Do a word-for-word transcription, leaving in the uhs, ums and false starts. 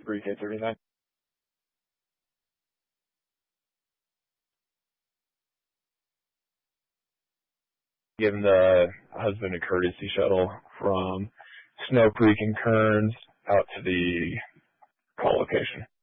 three K thirty-nine. Giving the husband a courtesy shuttle from Snow Creek and Kearns out to the call location.